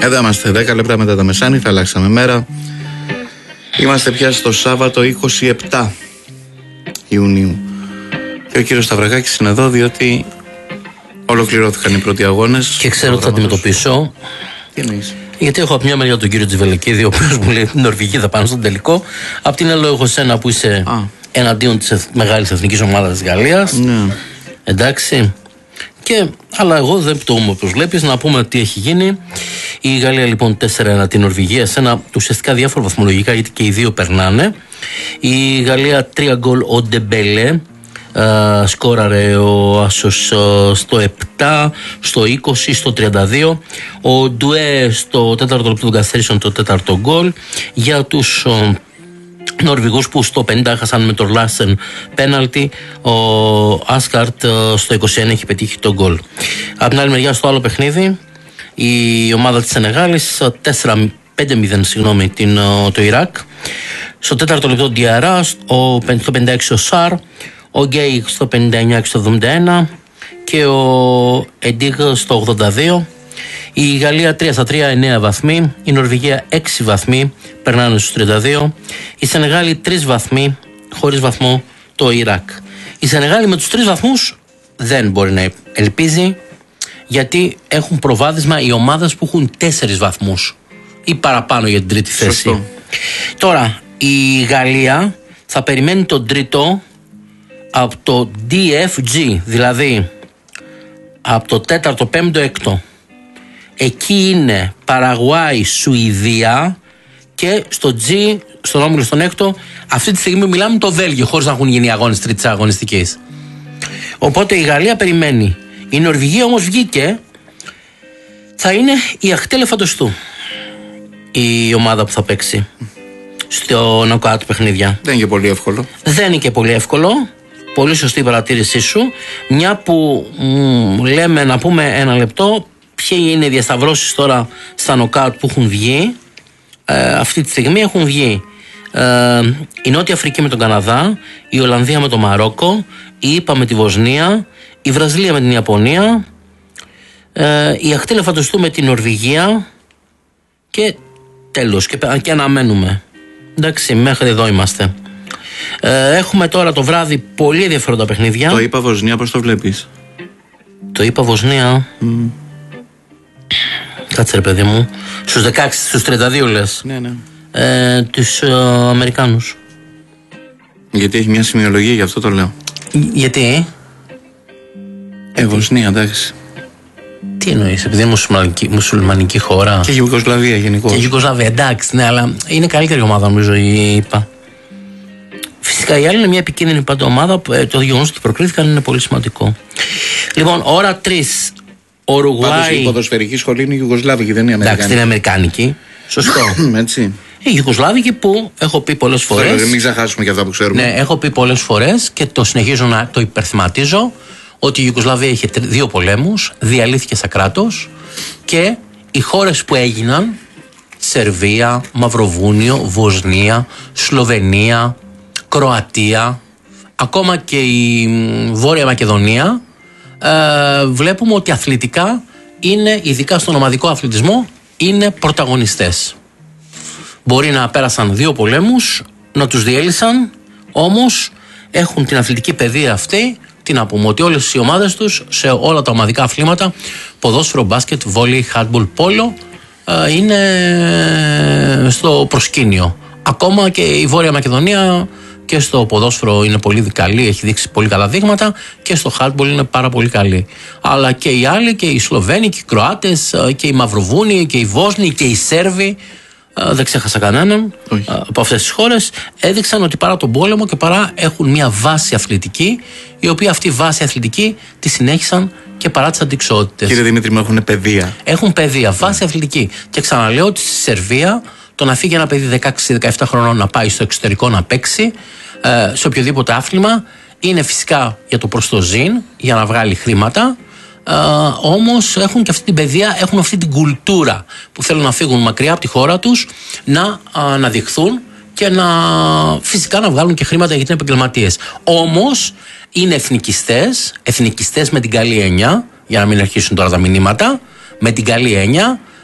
Εδώ είμαστε 10 λεπτά μετά τα μεσάνυχτα, αλλάξαμε μέρα. Είμαστε πια στο Σάββατο 27 Ιουνίου. Και ο κύριος Σταυρακάκης είναι εδώ διότι ολοκληρώθηκαν οι πρώτοι αγώνες. Και ξέρω ότι θα αντιμετωπίσω. Τι εννοείς? Γιατί έχω από μια μεριά τον κύριο Τζιβελεκίδη, ο οποίος μου λέει ότι η Νορβηγία θα πάνε στον τελικό. Απ' την άλλη, έχω εσένα που είσαι εναντίον της μεγάλης εθνικής ομάδας της Γαλλίας. Ναι. Εντάξει. Αλλά εγώ δεν πτωούμαι, όπως βλέπεις. Να πούμε τι έχει γίνει. Η Γαλλία λοιπόν 4-1 την Νορβηγία σε ένα ουσιαστικά διάφορα βαθμολογικά, γιατί και οι δύο περνάνε. Η Γαλλία 3 γκολ, ο Ντεμπέλε σκόραρε ο Άσος στο 7, στο 20, στο 32. Ο Ντουέ στο 4ο λεπτό των καθαρίσεων το 4ο γκολ. Για τους Νορβηγούς που στο 50 έχασαν με τον Λάσεν πέναλτι, ο Άσκαρτ στο 21 έχει πετύχει τον γκολ. Από την άλλη μεριά, στο άλλο παιχνίδι, η ομάδα της Σενεγάλης 5-0 το Ιράκ. Στο 4ο λεπτό Διαρά, στο 56 ο Σάρ, ο Γκέι στο 59 και στο 71 και ο Εντίγ στο 82. Η Γαλλία 3-3, 9 βαθμοί. Η Νορβηγία 6 βαθμοί, περνάνε στους 32. Η Σενεγάλη 3 βαθμοί, χωρίς βαθμό το Ιράκ. Η Σενεγάλη με τους 3 βαθμούς δεν μπορεί να ελπίζει, γιατί έχουν προβάδισμα οι ομάδες που έχουν 4 βαθμούς ή παραπάνω για την τρίτη θέση. Σωστό. Τώρα η Γαλλία θα περιμένει τον τρίτο από το DFG, δηλαδή από το 4ο, 5ο, 6ο. Εκεί είναι Παραγουάη, Σουηδία και στο G, στον όμιλο στον 6ο, αυτή τη στιγμή μιλάμε το Βέλγιο, χωρίς να έχουν γίνει αγώνες τρίτης αγωνιστικής. Οπότε η Γαλλία περιμένει. Η Νορβηγία όμως βγήκε, θα είναι η Αχτέλε Φαντοστού η ομάδα που θα παίξει στο νοκάουτ παιχνίδια. Δεν είναι και πολύ εύκολο. Δεν είναι και πολύ εύκολο. Πολύ σωστή η παρατήρησή σου. Μια που λέμε να πούμε ένα λεπτό ποιοι είναι οι διασταυρώσεις τώρα στα νοκάουτ που έχουν βγει. Αυτή τη στιγμή έχουν βγει η Νότια Αφρική με τον Καναδά, η Ολλανδία με το Μαρόκο, η ΙΠΑ με τη Βοσνία, η Βραζιλία με την Ιαπωνία, η Αχτέλε Φαντοστού με την Νορβηγία και τέλος, και αναμένουμε. Εντάξει, μέχρι εδώ είμαστε. Έχουμε τώρα το βράδυ πολύ ενδιαφέροντα παιχνίδια. Το ΙΠΑ Βοσνία, πώς το βλέπεις? Το ΙΠΑ Βοσνία. Κάτσε ρε παιδί μου. Στους 16, στους 32 λες. Ναι. Τους Αμερικάνους. Γιατί έχει μια σημειολογία, γι' αυτό το λέω. Γιατί? Βοσνία, εντάξει. Τι εννοείς, επειδή είναι μουσουλμανική χώρα? Και Ιουγκοσλαβία γενικώς. Και Ιουγκοσλαβία, εντάξει, ναι, αλλά είναι καλύτερη ομάδα νομίζω η ΙΠΑ. Φυσικά η άλλη είναι μια επικίνδυνη πάντα ομάδα. Το γεγονός ότι προκρίθηκαν είναι πολύ σημαντικό. Λοιπόν, ώρα 3. Πάντως η ποδοσφαιρική σχολή είναι Ιουγκοσλάβικη, δεν είναι Αμερικάνικη. Εντάξει, είναι Αμερικάνικη. Σωστό. Έτσι. Η Ιουγκοσλάβικη που έχω πει πολλές φορές. Μην ξεχάσουμε και αυτά που ξέρουμε. Ναι, έχω πει πολλές φορές και το συνεχίζω να το υπερθυματίζω, ότι η Ιουγκοσλαβία είχε 2 πολέμους, διαλύθηκε σαν κράτος και οι χώρες που έγιναν, Σερβία, Μαυροβούνιο, Βοσνία, Σλοβενία, Κροατία, ακόμα και η Βόρεια Μακεδονία, βλέπουμε ότι αθλητικά είναι, ειδικά στον ομαδικό αθλητισμό, είναι πρωταγωνιστές. Μπορεί να πέρασαν 2 πολέμους, να τους διέλυσαν, όμως έχουν την αθλητική παιδεία αυτή. Τι να πούμε, ότι όλες οι ομάδες τους σε όλα τα ομαδικά αθλήματα, ποδόσφαιρο, μπάσκετ, βόλεϊ, χάντμπολ, πόλο, είναι στο προσκήνιο. Ακόμα και η Βόρεια Μακεδονία και στο ποδόσφαιρο είναι πολύ καλή, έχει δείξει πολύ καλά δείγματα, και στο χάντμπολ είναι πάρα πολύ καλή. Αλλά και οι άλλοι, και οι Σλοβαίνοι, και οι Κροάτες, και οι Μαυροβούνιοι, και οι Βόσνοι, και οι Σέρβοι, δεν ξέχασα κανέναν από αυτές τις χώρες, έδειξαν ότι παρά τον πόλεμο και παρά έχουν μια βάση αθλητική, η οποία αυτή η βάση αθλητική τη συνέχισαν και παρά τις αντιξότητες. Κύριε Δημήτρη, μου έχουν παιδεία. Έχουν παιδεία, βάση αθλητική. Και ξαναλέω ότι στη Σερβία το να φύγει ένα παιδί 16-17 χρονών να πάει στο εξωτερικό να παίξει σε οποιοδήποτε άθλημα είναι φυσικά για το προστοζήν, για να βγάλει χρήματα. Όμως έχουν και αυτή την παιδεία, έχουν αυτή την κουλτούρα που θέλουν να φύγουν μακριά από τη χώρα τους, να αναδειχθούν και φυσικά να βγάλουν και χρήματα γιατί είναι επαγγελματίες. Όμως είναι εθνικιστές με την καλή έννοια, για να μην αρχίσουν τώρα τα μηνύματα, με την καλή έννοια,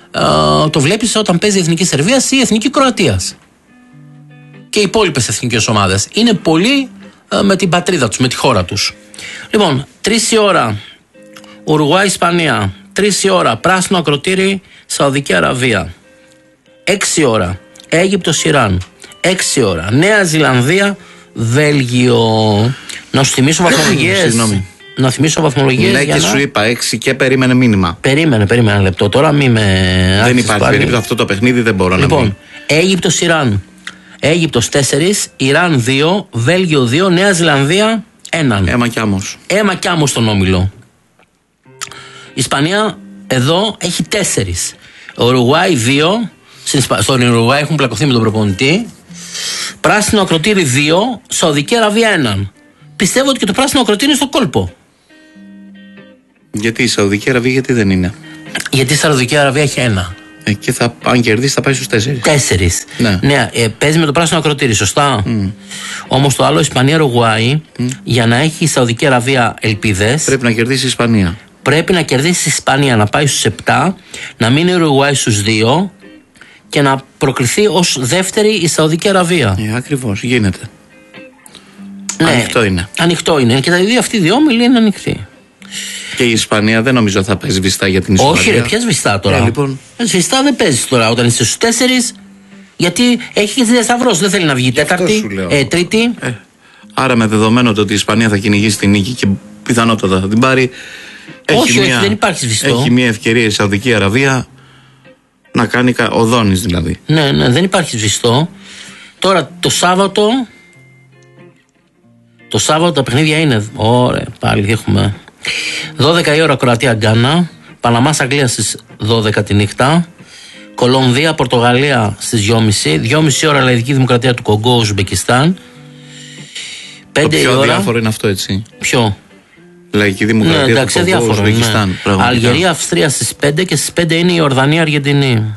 το βλέπεις όταν παίζει η Εθνική Σερβίας ή η Εθνική Κροατίας. Και οι υπόλοιπες εθνικές ομάδες. Είναι πολύ με την πατρίδα τους, με τη χώρα τους. Λοιπόν, 3 η ώρα Ουρουγουάη Ισπανία. 3 η ώρα πράσινο ακροτήρι Σαουδική Αραβία. 6 η ώρα Αίγυπτος Ιράν. 6 η ώρα Νέα Ζηλανδία Βέλγιο. Να σου θυμίσω βαθμολογίες. Να θυμίσω βαθμολογίες. Ναι, και σου είπα 6 και περίμενε μήνυμα. Περίμενε ένα λεπτό. Τώρα μη με. Δεν υπάρχει περίπτωση, αυτό το παιχνίδι δεν μπορώ να μην. Λοιπόν, Αίγυπτος Ιράν. Αίγυπτος 4, Ιράν 2, Βέλγιο 2, Νέα Ζηλανδία 1. Αίμα κι άμμος. Αίμα κι άμμος στον όμιλο. Η Ισπανία εδώ έχει 4. Ουρουγουάη 2. Στον Ουρουγουάη έχουν πλακωθεί με τον προπονητή. Πράσινο ακροτήρι 2, Σαουδική Αραβία 1. Πιστεύω ότι και το πράσινο ακροτήρι είναι στο κόλπο. Γιατί η Σαουδική Αραβία γιατί δεν είναι? Γιατί η Σαουδική Αραβία έχει 1. Και αν κερδίσει θα πάει στους 4. Ναι, παίζει με το πράσινο ακροτήρι, σωστά. Όμως το άλλο, Ισπανία-Ουρουγουάη, για να έχει η Σαουδική Αραβία ελπίδες, πρέπει να κερδίσει η Ισπανία. Πρέπει να κερδίσει η Ισπανία, να πάει στους 7, να μείνει η Ουρουγουάη στους 2 και να προκριθεί ως δεύτερη η Σαουδική Αραβία. Ακριβώς, γίνεται. Ναι, ανοιχτό είναι. Και τα δύο αυτοί οι δύο όμιλοι είναι ανοιχτοί. Και η Ισπανία δεν νομίζω θα παίζει σβηστά για την Ισπανία. Όχι, ρε, ποια σβηστά τώρα. Λοιπόν. Σβηστά δεν παίζει τώρα όταν είσαι στους 4, γιατί έχει και διασταυρώσει. Δεν θέλει να βγει τέταρτη, τρίτη. Άρα, με δεδομένο το ότι η Ισπανία θα κυνηγήσει την νίκη και πιθανότατα θα την πάρει. Όχι, δεν υπάρχει σβηστό. Έχει μια ευκαιρία η Σαουδική Αραβία να κάνει οδόνης δηλαδή. Ναι, δεν υπάρχει σβηστό. Τώρα το Σάββατο. Το Σάββατο τα παιχνίδια είναι. Ωραία, πάλι έχουμε. 12 η ώρα Κροατία-Γκάνα. Παναμάς-Αγγλία στις 12 τη νύχτα. Κολομβία-Πορτογαλία στις 2.30. 2.30 ώρα Λαϊκή Δημοκρατία του Κογκό, Ουσμπεκιστάν. 5 το πιο η ώρα. διάφορο είναι αυτό, έτσι. Ποιο? Λαϊκή Δημοκρατία του Κογκό, Ουσμπεκιστάν. Αλγερία-Αυστρία στις 5 και στις 5 είναι η Ορδανία-Αργεντινή.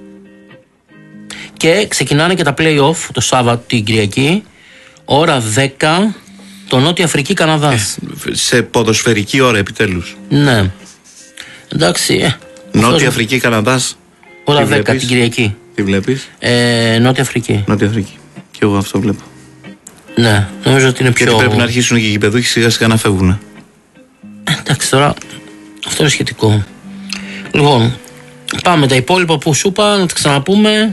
Και ξεκινάνε και τα play-off το Σάββατο την Κυριακή. Ώρα 10. Το Νότια Αφρική Καναδάς. Σε ποδοσφαιρική ώρα επιτέλους. Ναι. Εντάξει. Νότια Αφρική Καναδάς. Ώρα 10 την Κυριακή. Τι βλέπεις? Νότια Αφρική. Νότια Αφρική. Και εγώ αυτό βλέπω. Ναι, νομίζω ότι είναι πιο. Γιατί πρέπει να αρχίσουν και οι γηπεδούχοι σιγά σιγά να φεύγουν. Εντάξει, τώρα αυτό είναι σχετικό. Λοιπόν, πάμε τα υπόλοιπα που σου είπα να τα ξαναπούμε.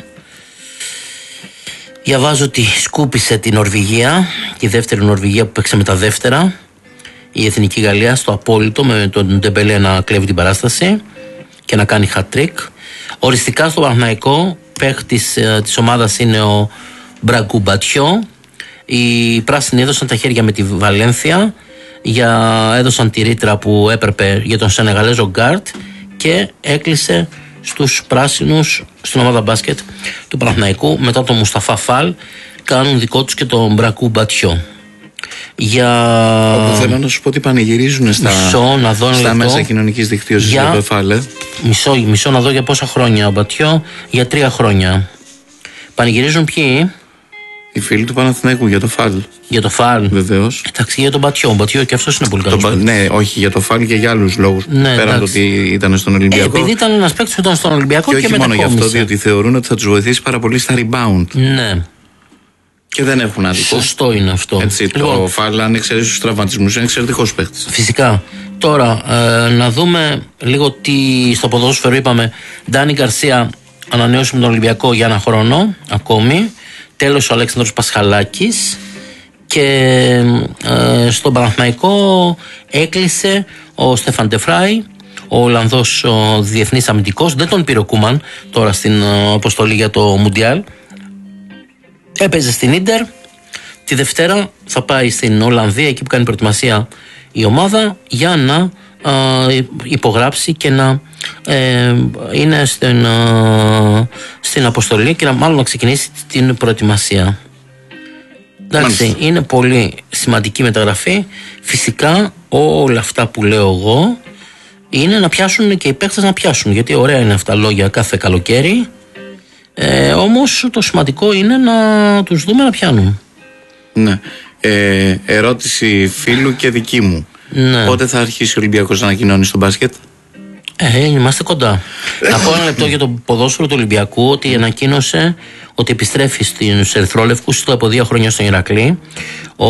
Διαβάζω ότι σκούπισε την Νορβηγία, τη δεύτερη Νορβηγία που παίξε με τα δεύτερα, η Εθνική Γαλλία στο απόλυτο, με τον Ντεμπελέ να κλέβει την παράσταση και να κάνει hat-trick. Οριστικά στο Παναθηναϊκό παίχτης της ομάδας είναι ο Μπραγκού Μπατιό. Οι πράσινοι έδωσαν τα χέρια με τη Βαλένθια, έδωσαν τη ρήτρα που έπρεπε για τον Σενεγαλέζο Γκάρτ και έκλεισε στους πράσινους στην ομάδα μπάσκετ του Παναθηναϊκού μετά τον Μουσταφά Φαλ. Κάνουν δικό τους και τον Μπρακού Μπατιό. Όπου θέλω να σου πω ότι πανηγυρίζουν στα μέσα κοινωνικής δικτύωσης για το Φαλ. Μισό να δω για πόσα χρόνια ο Μπατιό. Για 3 χρόνια. Πανηγυρίζουν ποιοι? Οι φίλοι του Παναθηναϊκού για το Φαλ. Για το Φαλ. Βεβαίως. Εντάξει, για τον Μπατιό. Ο Μπατιό και αυτός είναι πολύ καλός. Ναι, όχι για το Φαλ και για άλλους λόγους. Ναι, πέραν το ότι ήταν στον Ολυμπιακό. Επειδή ήταν ένας παίκτης που ήταν στον Ολυμπιακό και όχι μόνο γι' αυτό, διότι θεωρούν ότι θα τους βοηθήσει πάρα πολύ στα rebound. Ναι. Και δεν έχουν άδικο. Σωστό είναι αυτό. Έτσι, το Φαλ, αν εξαιρέσει τους τραυματισμούς, είναι εξαιρετικός παίκτης. Φυσικά. Τώρα, να δούμε λίγο τι στο ποδόσφαιρο είπαμε. Ντάνι Γκαρσία ανανέωσε με τον Ολυμπιακό για 1 χρόνο ακόμη. Τέλος ο Αλέξανδρος Πασχαλάκης. Και στον Παναθηναϊκό έκλεισε ο Στέφαν Ντεφράι, ο Ολλανδός διεθνής αμυντικός. Δεν τον πήρε ο Κούμαν τώρα στην αποστολή για το Μουντιάλ. Έπαιζε στην Ίντερ. Τη Δευτέρα θα πάει στην Ολλανδία, εκεί που κάνει προετοιμασία η ομάδα, για να υπογράψει και να είναι στην αποστολή και μάλλον να ξεκινήσει την προετοιμασία. Εντάξει, είναι πολύ σημαντική μεταγραφή. Φυσικά όλα αυτά που λέω εγώ είναι να πιάσουν και οι παίκτες να πιάσουν, γιατί ωραία είναι αυτά λόγια κάθε καλοκαίρι, όμως το σημαντικό είναι να τους δούμε να πιάνουν. Ναι. Ερώτηση φίλου και δική μου. Ναι. Πότε θα αρχίσει ο Ολυμπιακός να ανακοινώνει στο μπάσκετ? Είμαστε κοντά. Να πω ένα λεπτό για το ποδόσφαιρο του Ολυμπιακού, ότι ανακοίνωσε ότι επιστρέφει στους ερυθρόλευκους από 2 χρόνια στον Ηρακλή ο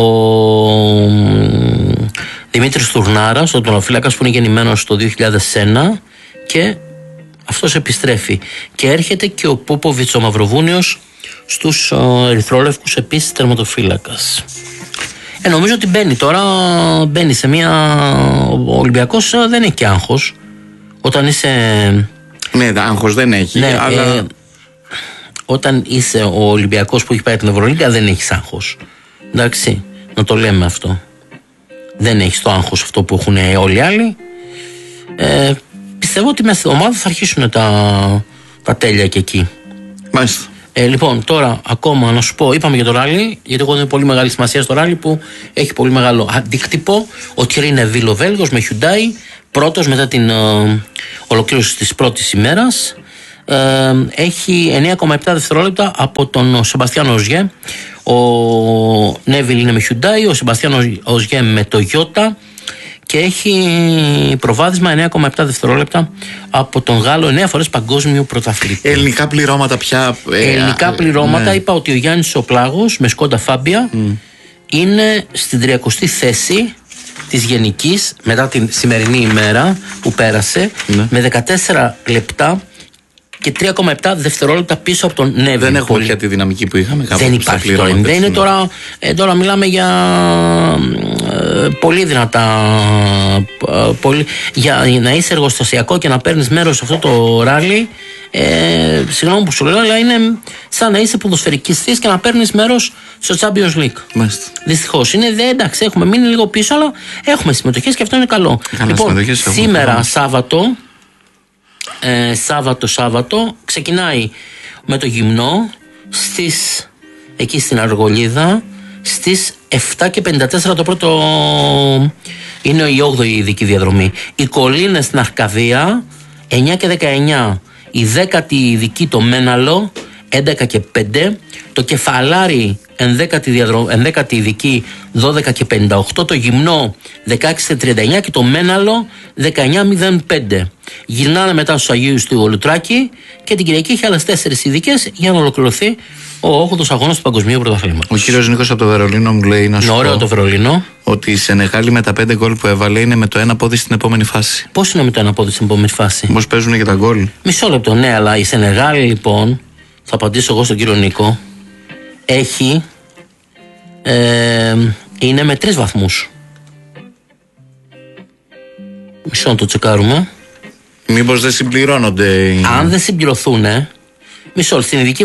Δημήτρης Τουρνάρας, ο τερματοφύλακας που είναι γεννημένος το 2001, και αυτός επιστρέφει. Και έρχεται και ο Πόποβιτς ο Μαυροβούνιος στους ερυθρόλευκους, επίσης τερματοφύλακας. Νομίζω ότι μπαίνει σε μια... Ο Ολυμπιακός δεν έχει και άγχος. Όταν είσαι... Ναι, άγχος δεν έχει, ναι, αλλά... Όταν είσαι ο Ολυμπιακός που έχει πάει την Ευρωλίγκα, δεν έχεις άγχος. Εντάξει, να το λέμε αυτό. Δεν έχεις το άγχος αυτό που έχουν όλοι οι άλλοι. Πιστεύω ότι μέσα στην ομάδα θα αρχίσουν τα τέλεια και εκεί. Μάλιστα. Λοιπόν, τώρα ακόμα να σου πω, είπαμε για το ράλι, γιατί εγώ είναι πολύ μεγάλη σημασία στο ράλι που έχει πολύ μεγάλο αντίκτυπο. Ο Thierry Neuville, ο Βέλγος, με Hyundai, πρώτος μετά την ολοκλήρωση της πρώτης ημέρας. Έχει 9,7 δευτερόλεπτα από τον Σεμπαστιάν Οζιέ. Ο Νέβιλ είναι με Hyundai, ο Σεμπαστιάν Οζιέ με Toyota, και έχει προβάδισμα 9,7 δευτερόλεπτα από τον Γάλλο, 9 φορές παγκόσμιο πρωταθλητή. Ελληνικά πληρώματα πια. Ελληνικά πληρώματα, ναι. Είπα ότι ο Γιάννης ο Πλάγος με Σκόντα Φάμπια είναι στην 30η θέση της γενικής μετά την σημερινή ημέρα που πέρασε, με 14 λεπτά και 3,7 δευτερόλεπτα πίσω από τον Νέβιλ. Δεν έχουμε πια τη δυναμική που είχαμε κάποτε. Δεν υπάρχει τώρα. Δεν είναι τώρα μιλάμε για πολύ δυνατά. Για να είσαι εργοστασιακό και να παίρνεις μέρος σε αυτό το ράλι, συγγνώμη που σου λέω, αλλά είναι σαν να είσαι ποδοσφαιρικιστής και να παίρνεις μέρος στο Champions League. Δυστυχώς. Εντάξει, έχουμε μείνει λίγο πίσω, αλλά έχουμε συμμετοχές και αυτό είναι καλό. Λοιπόν, σήμερα Σάββατο ξεκινάει με το γυμνό εκεί στην Αργολίδα στις 7:54 το πρώτο, είναι η 8η ειδική διαδρομή. Οι Κολλήνες στην Αρκαδία 9:19, η 10η ειδική το Μέναλο 11:05, το Κεφαλάρι 11η ειδική 12:58, το Γυμνό 16:39 και το Μέναλο 19:05. Γυρνάνε μετά στους Αγίους του Ολουτράκη και την Κυριακή έχει άλλες 4 ειδικές για να ολοκληρωθεί ο 8ος αγώνας του Παγκοσμίου Πρωταθλήματος. Ο κύριος Νίκος από το Βερολίνο μου λέει να σου ωραίο πω το Βερολίνο. Ότι η Σενεγάλη με τα 5 γκολ που έβαλε είναι με το ένα πόδι στην επόμενη φάση. Πώς είναι με το ένα πόδι στην επόμενη φάση? Πώς παίζουν και τα γκολ. Μισό λεπτό, ναι, αλλά η Σενεγάλη λοιπόν, θα απαντήσω εγώ στον κύριο Νίκο, έχει είναι με 3 βαθμούς. Μισό να το τσεκάρουμε. Μήπως δεν συμπληρώνονται? Αν δεν συμπληρωθούν, μισό, στην ειδική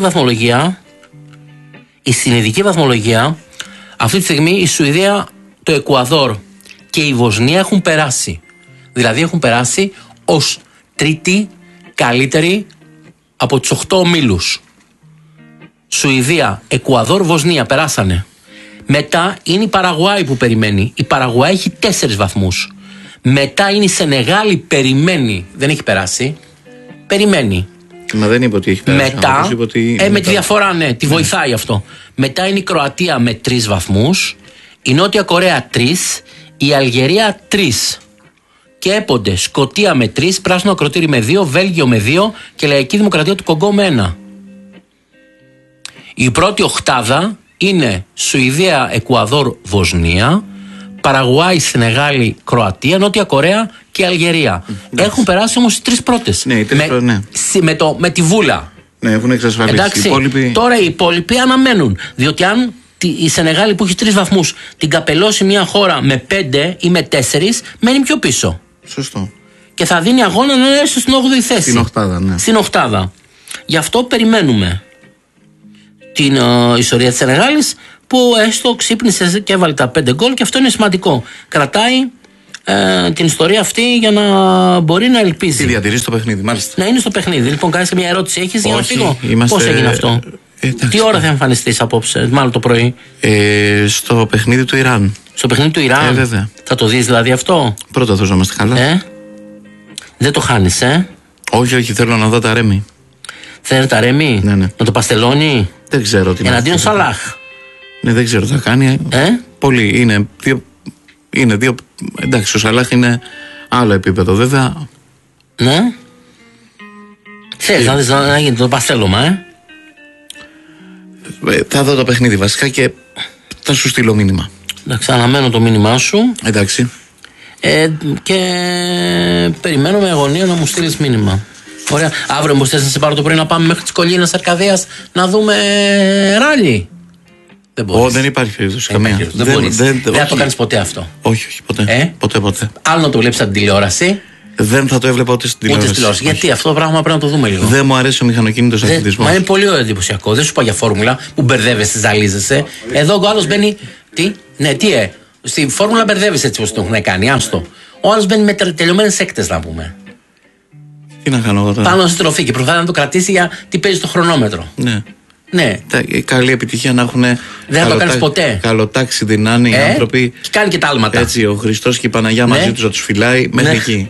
βαθμολογία αυτή τη στιγμή η Σουηδία, το Εκουαδόρ και η Βοσνία έχουν περάσει. Δηλαδή έχουν περάσει ως τρίτη καλύτερη από τους 8 ομίλους. Σουηδία, Εκουαδόρ, Βοσνία περάσανε. Μετά είναι η Παραγουάη που περιμένει. Η Παραγουάη έχει 4 βαθμούς. Μετά είναι η Σενεγάλη, περιμένει. Δεν έχει περάσει. Περιμένει. Μα δεν είπε ότι έχει περάσει. Μετά, με τη διαφορά, ναι, τη βοηθάει αυτό. Μετά είναι η Κροατία με 3 βαθμούς. Η Νότια Κορέα 3. Η Αλγερία 3. Και έπονται Σκωτία με 3. Πράσινο Ακροτήρι με 2. Βέλγιο με 2. Και Λαϊκή Δημοκρατία του Κογκό με 1. Η πρώτη οχτάδα είναι Σουηδία, Εκουαδόρ, Βοσνία, Παραγουάη, Σενεγάλη, Κροατία, Νότια Κορέα και Αλγερία. Έχουν περάσει όμως οι 3 πρώτες. Ναι, οι 3 πρώτες, ναι. Με τη βούλα. Ναι, έχουν εξασφαλίσει. Εντάξει, τώρα οι υπόλοιποι αναμένουν. Διότι αν η Σενεγάλη που έχει 3 βαθμούς την καπελώσει μια χώρα με 5 ή με 4, μένει πιο πίσω. Σωστό. Και θα δίνει αγώνα να έρθει στην 8η θέση. Στην οκτάδα, ναι. Στην οκτάδα. Γι' αυτό περιμένουμε την ιστορία της Σενεγάλης, που έστω ξύπνησε και έβαλε τα 5 γκολ, και αυτό είναι σημαντικό. Κρατάει την ιστορία αυτή για να μπορεί να ελπίζει. Τι διατηρεί στο παιχνίδι, μάλιστα. Να είναι στο παιχνίδι. Λοιπόν, κάνεις και μια ερώτηση έχεις για να φύγω? Είμαστε... Πώς έγινε αυτό? Τι ώρα θα εμφανιστείς απόψε, μάλλον το πρωί? Στο παιχνίδι του Ιράν. Στο παιχνίδι του Ιράν? Βέβαια. Θα το δεις δηλαδή αυτό? Πρώτα θα είμαστε καλά. Δεν το χάνεις, Όχι, θέλω να δω τα Ρέμι. Θέλει τα Ρέμι? Ναι. Να το Παστελώνει? Δεν ξέρω τι. Εναντίον Σαλάχ. Ναι, δεν ξέρω τι θα κάνει. Πολύ. Είναι δύο. Εντάξει, ο Σαλάχ είναι άλλο επίπεδο, βέβαια. Ναι. Θες να δεις να γίνει το παστέλωμα, Θα δω το παιχνίδι βασικά και θα σου στείλω μήνυμα. Εντάξει, αναμένω το μήνυμά σου. Εντάξει. Και περιμένω με αγωνία να μου στείλεις μήνυμα. Ωραία. Αύριο μου θες να σε πάρω το πρωί να πάμε μέχρι τις Κολλήνες Αρκαδίας να δούμε ράλι? Δεν μπορείς. Δεν υπάρχει περίπτωση καμία. Δεν μπορείς. Δεν θα το κάνεις ποτέ αυτό. Όχι, ποτέ. Ποτέ. Άλλο να το βλέπεις από την τηλεόραση. Δεν θα το έβλεπα ούτε στην τηλεόραση. Γιατί αυτό το πράγμα πρέπει να το δούμε λίγο. Δεν μου αρέσει ο μηχανοκίνητος αθλητισμός. Μα είναι πολύ εντυπωσιακό. Δεν σου είπα για φόρμουλα που μπερδεύεσαι, ζαλίζεσαι. Εδώ ο άλλος μπαίνει. Στη φόρμουλα μπερδεύεσαι έτσι όπως το έχουν κάνει. Άστο. Ο άλλος μπαίνει με τελειωμένες έκτες, να πούμε. Τι να κάνω εγώ τώρα. Πάνω στη τροφή και προσπαθεί να το κρατήσει γιατί παίζει το χρονόμετρο. Ναι. Καλή επιτυχία να έχουν. Δεν θα το κάνεις ποτέ. Καλοτάξει δυνάνε οι άνθρωποι. Και κάνει και τα άλματα. Έτσι, ο Χριστός και η Παναγιά μαζί τους να τους φυλάει μέχρι εκεί.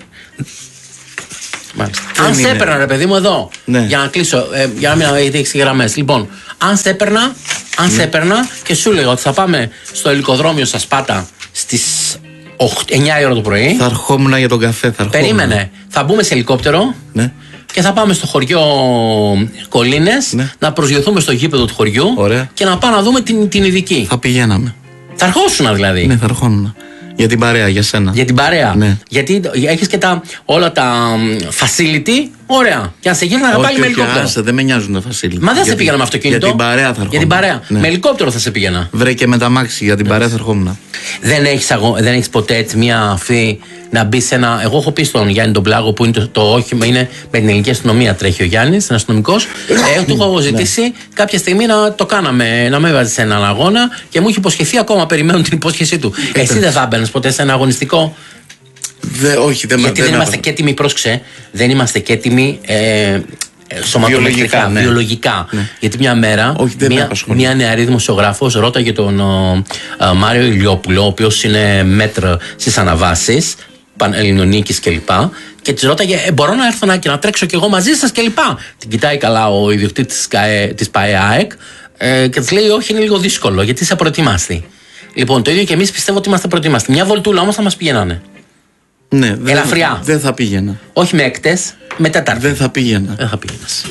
Αν σε έπαιρνα, ρε παιδί μου, εδώ. Για να κλείσω, για να μην έχεις γραμμές. Λοιπόν, αν σε έπαιρνα και σου έλεγα ότι θα πάμε στο ελικοδρόμιο στα Σπάτα στις 9 η ώρα το πρωί. Θα ερχόμουν για τον καφέ. Περίμενε. Θα μπούμε σε ελικόπτερο. Ναι. Και θα πάμε στο χωριό Κολλήνες, να προσγειωθούμε στο γήπεδο του χωριού. Ωραία. Και να πάμε να δούμε την ειδική. Θα πηγαίναμε. Θα ερχόσουνα δηλαδή. Ναι, θα ερχόμουν. Για την παρέα, για σένα. Για την παρέα. Ναι. Γιατί έχεις και όλα τα facility. Ωραία. Και αν σε γύρνα να πάλι με ελικόπτερο. Δεν με νοιάζουν τα facility. Μα δεν σε πήγαινα με αυτοκίνητο. Για την παρέα θα ερχόμουν. Για την παρέα. Ναι. Με ελικόπτερο θα σε πήγαινα. Βρε και με τα μάξι, για την παρέα θα ερχόμουν. Δεν έχεις ποτέ έτσι μια αφή να μπει σε ένα. Εγώ έχω πει στον Γιάννη τον Πλάγο που είναι το όχημα, είναι με την ελληνική αστυνομία τρέχει ο Γιάννης, ένα αστυνομικός. Του έχω ζητήσει κάποια στιγμή να το κάναμε, να με έβαζε σε έναν αγώνα και μου είχε υποσχεθεί, ακόμα περιμένω την υπόσχεσή του. Εσύ δεν θα έμπαινες ποτέ σε ένα αγωνιστικό? Όχι, γιατί δεν είμαστε και έτοιμοι, πρόσεξε, δεν είμαστε και έτοιμοι σωματομετρικά, βιολογικά. Ναι. Γιατί μια μέρα μια νεαρή δημοσιογράφος ρώταγε τον Μάριο Ηλιόπουλο, ο οποίος είναι μέτρο στις αναβάσεις Πανελληνονίκης κλπ. Και της ρώταγε, μπορώ να έρθω και να τρέξω κι εγώ μαζί σας κλπ. Την κοιτάει καλά ο ιδιοκτήτης της ΠΑΕΑΕΚ και της λέει, όχι, είναι λίγο δύσκολο γιατί είσαι προετοιμάστη. Λοιπόν, το ίδιο και εμείς πιστεύω ότι είμαστε προετοιμάστοι. Μια βολτούλα όμως θα μας πηγαίνανε. Ναι, ελαφριά. Δεν θα πήγαινα. Όχι με έκτες, με τέταρτη. Δεν θα πήγαινα. Δεν θα πήγαινας.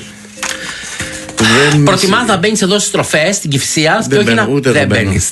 Προτιμάς να μπαίνεις εδώ στις τροφές, στην Κηφισίας και όχι να. Δεν μπαίνεις.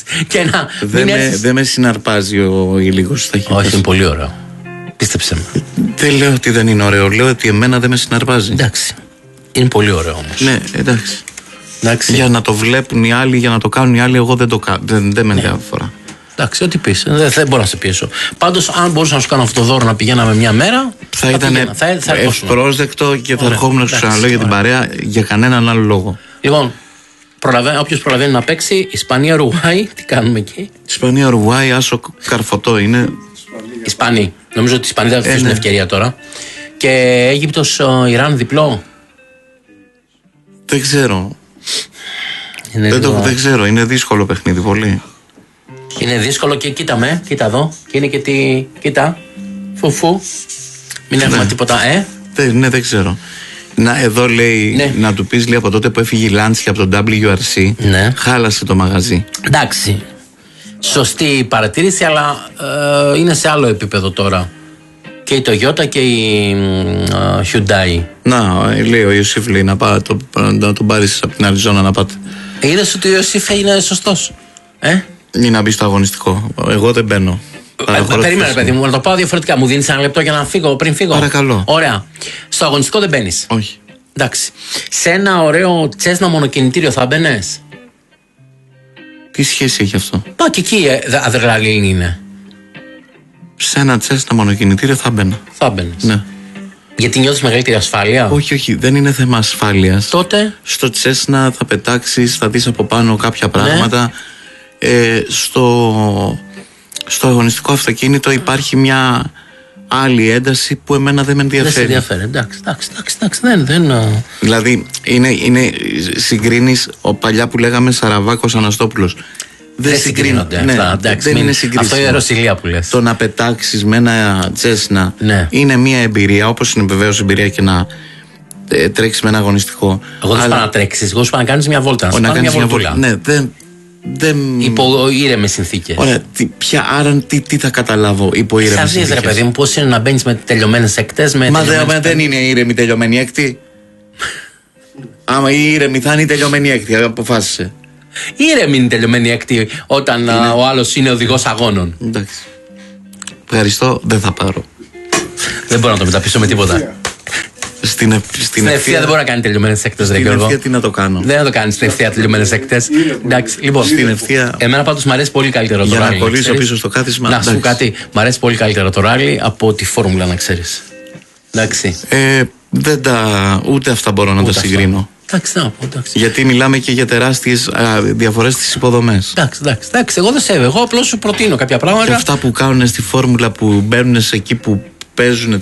Δεν με συναρπάζει ο ήλιγος στα χέρια. Όχι, είναι πολύ ωραίο. Πίστεψε με. Δεν λέω ότι δεν είναι ωραίο. Λέω ότι εμένα δεν με συναρπάζει. Εντάξει. Είναι πολύ ωραίο όμως. Ναι, εντάξει. Για να το βλέπουν οι άλλοι, για να το κάνουν οι άλλοι, εγώ δεν το κάνω. Δεν με ενδιαφέρει. Εντάξει, ό,τι πεις. Δεν μπορώ να σε πιέσω. Πάντως, αν μπορούσα να σου κάνω αυτό το δώρο να πηγαίναμε μια μέρα. Θα ήταν ευπρόσδεκτο και θα ερχόμουν να σου ξαναλέω για την παρέα για κανέναν άλλο λόγο. Λοιπόν, όποιος προλαβαίνει να παίξει, Ισπανία-Ουρουγουάη, τι κάνουμε εκεί? Ισπανία-Ουρουγουάη, άσο καρφωτό είναι. Ισπανοί. Νομίζω ότι οι Ισπανοί δεν θα αφήσουν ευκαιρία τώρα. Και Αίγυπτος-Ιράν διπλό. Δεν ξέρω. Δεν ξέρω, είναι δύσκολο παιχνίδι πολύ. Είναι δύσκολο και κοίτα εδώ. Και είναι και τι. Κοίτα. Φουφού. Μην έχουμε τίποτα, Ναι, δεν ξέρω. Εδώ λέει να του πεις, λέει, από τότε που έφυγε η Λάντσια από τον WRC, χάλασε το μαγαζί. Εντάξει. Σωστή παρατήρηση, αλλά είναι σε άλλο επίπεδο τώρα. Και η Toyota και η Hyundai. Λέει ο Ιωσήφ, λέει, να τον πάρεις από την Αριζόνα να πάτε. Είδες ότι ο Ιωσήφ είναι σωστός? Ή να μπει στο αγωνιστικό. Εγώ δεν μπαίνω. Περίμενε, παιδί μου, να το πάω διαφορετικά. Μου δίνεις ένα λεπτό για να φύγω πριν φύγω? Παρακαλώ. Ωραία. Στο αγωνιστικό δεν μπαίνεις? Όχι. Εντάξει. Σε ένα ωραίο Τσέσνα μονοκινητήριο θα μπαίνες? Τι σχέση έχει αυτό? Και εκεί αδρεναλίνη είναι. Σε ένα Τσέσνα μονοκινητήριο θα μπαίνα. Θα μπαίνεις. Ναι. Γιατί νιώθεις μεγαλύτερη ασφάλεια? Όχι, δεν είναι θέμα ασφάλειας. Τότε? Στο Τσέσνα θα πετάξεις, θα δεις από πάνω κάποια πράγματα. Στο αγωνιστικό αυτοκίνητο υπάρχει μια άλλη ένταση που εμένα δεν με ενδιαφέρει. Δεν σε ενδιαφέρει, εντάξει. Δηλαδή συγκρίνεις παλιά που λέγαμε Σαραβάκος Αναστόπουλος. Δεν συγκρίνονται αυτά. Δεν είναι συγκρίσιμο. Αυτό είναι αεροσυλία που λες. Το να πετάξεις με ένα Τσέσνα είναι μια εμπειρία, όπως είναι βεβαίως εμπειρία και να τρέξεις με ένα αγωνιστικό. Εγώ δεν σου πάω να τρέξεις, εγώ σου πάω να κάνεις μια βόλτα. Να κάνεις μια βόλτα. Ναι, Ήρεμες συνθήκες. Ωραία, τι θα καταλάβω υπό ήρεμες συνθήκες. Θα δεις, ρε παιδί μου, πώς είναι να μπαίνεις με τελειωμένες έκτες. Μα δεν είναι ήρεμη τελειωμένη έκτη. Άμα η ήρεμη θα είναι η τελειωμένη έκτη, αποφάσισε. Ήρεμη είναι η τελειωμένη έκτη όταν ο άλλος είναι οδηγός αγώνων. Εντάξει. Ευχαριστώ, δεν θα πάρω. Δεν μπορώ να το μεταπίσω με τίποτα. Στην ευθεία δεν μπορεί να κάνει τελειωμένες έκτες, ρε Γιώργο. Στην ευθεία τι να το κάνω. Δεν θα το κάνει στην ευθεία τελειωμένες έκτες. Εντάξει, λοιπόν. Στην ευθεία. Εμένα πάντως μου αρέσει πολύ καλύτερο το ράλι. Για να κολλήσω πίσω στο κάθισμα. Να σου πω κάτι. Μ' αρέσει πολύ καλύτερο το ράλι από τη φόρμουλα, να ξέρεις. Εντάξει. Ούτε αυτά μπορώ να τα συγκρίνω. Εντάξει. Γιατί μιλάμε και για τεράστιες διαφορές στις υποδομές. Εντάξει. Εγώ δεν σέβω. Εγώ απλώς σου προτείνω κάποια πράγματα. Και αυτά που κάνουν στη φόρμουλα, που μπαίνουν σε εκεί που παίζουν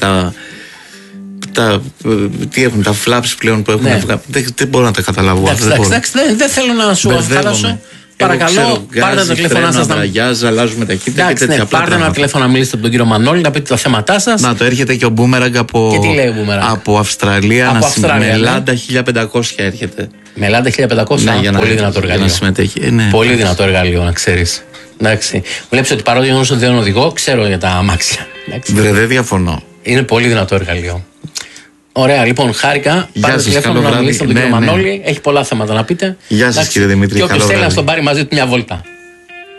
τι έχουν, τα flaps πλέον που έχουν. Ναι. Δεν μπορώ να τα καταλάβω. Εντάξει, δεν θέλω να σου αφάλασω. Παρακαλώ, πάρτε τα τηλέφωνά σας. Αλλάζουμε ταχύτητα και τέτοια. Πάρτε ένα τηλέφωνο να μιλήσετε με τον κύριο Μανώλη, να πείτε τα θέματά σας. Να το έρχεται και ο Μπούμεραγκ από Αυστραλία. Με Λάντα 1500 έρχεται. Με Λάντα 1500, πολύ δυνατό εργαλείο. Πολύ δυνατό εργαλείο, να ξέρεις. Εντάξει. Βλέπεις ότι παρότι εγώ δεν οδηγώ, ξέρω για τα αμάξια. Δεν διαφωνώ. Είναι πολύ δυνατό εργαλείο. Ωραία, λοιπόν, χάρηκα. Πάρτε τηλέφωνο να μιλήσετε με τον κύριο Μανώλη. Έχει πολλά θέματα να πείτε. Γεια σας, κύριε Δημήτρη. Και όποιος θέλει να τον πάρει μαζί του μια βόλτα.